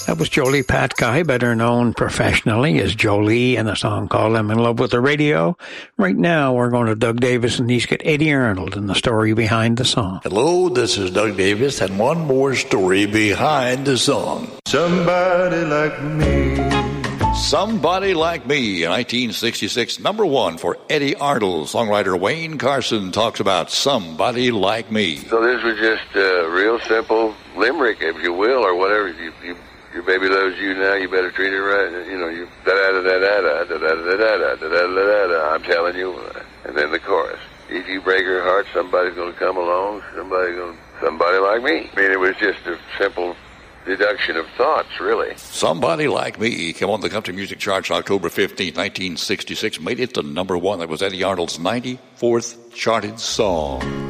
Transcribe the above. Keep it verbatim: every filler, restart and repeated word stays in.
That was Jolie Patkai, better known professionally as Jolie, and the song called I'm in Love with the Radio. Right now, we're going to Doug Davis, and he's got Eddie Arnold and the story behind the song. Hello, this is Doug Davis, and one more story behind the song. Somebody like me. Somebody Like Me, nineteen sixty-six, number one for Eddie Arnold. Songwriter Wayne Carson talks about Somebody Like Me. So this was just a real simple limerick, if you will, or whatever. You, you, your baby loves you now, you better treat her right. You know, you da-da-da-da-da, da-da-da-da-da, da-da-da-da-da, I'm telling you. And then the chorus. If you break her heart, somebody's going to come along, somebody going somebody like me. I mean, it was just a simple deduction of thoughts, really. Somebody Like Me came on the country music charts October fifteenth, nineteen sixty-six, made it to number one. That was Eddie Arnold's ninety-fourth charted song.